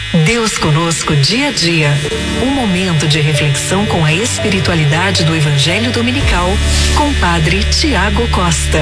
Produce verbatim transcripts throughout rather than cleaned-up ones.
Deus conosco dia a dia. Um momento de reflexão com a espiritualidade do Evangelho Dominical com Padre Tiago Costa.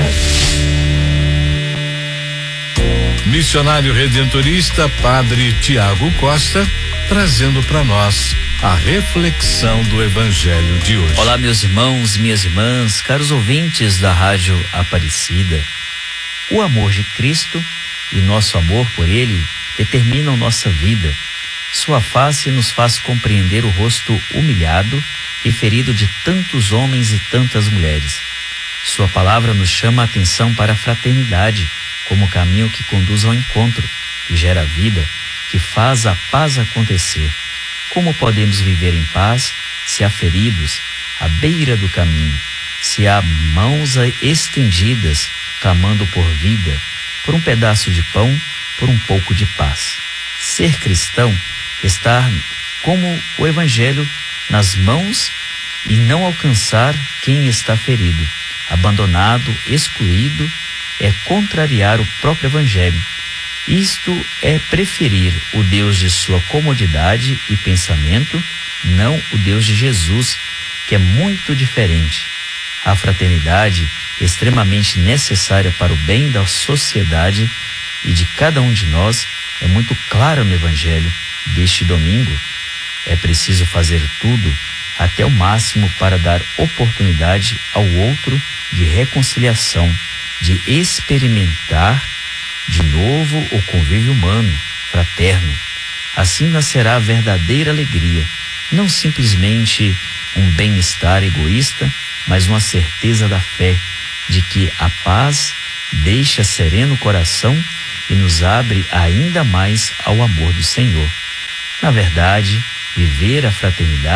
Missionário redentorista Padre Tiago Costa, trazendo para nós a reflexão do Evangelho de hoje. Olá, meus irmãos, minhas irmãs, caros ouvintes da Rádio Aparecida. O amor de Cristo e nosso amor por Ele determinam nossa vida. Sua face nos faz compreender o rosto humilhado e ferido de tantos homens e tantas mulheres. Sua palavra nos chama a atenção para a fraternidade como caminho que conduz ao encontro, que gera vida, que faz a paz acontecer. Como podemos viver em paz se há feridos à beira do caminho, se há mãos estendidas clamando por vida, por um pedaço de pão, por um pouco de paz? Ser cristão, estar como o Evangelho nas mãos e não alcançar quem está ferido, abandonado, excluído, é contrariar o próprio Evangelho. Isto é preferir o Deus de sua comodidade e pensamento, não o Deus de Jesus, que é muito diferente. A fraternidade, extremamente necessária para o bem da sociedade e de cada um de nós, é muito clara no Evangelho deste domingo. É preciso fazer tudo, até o máximo, para dar oportunidade ao outro de reconciliação, de experimentar de novo o convívio humano, fraterno. Assim nascerá a verdadeira alegria, não simplesmente um bem-estar egoísta, mas uma certeza da fé, de que a paz deixa sereno o coração e nos abre ainda mais ao amor do Senhor. Na verdade, viver a fraternidade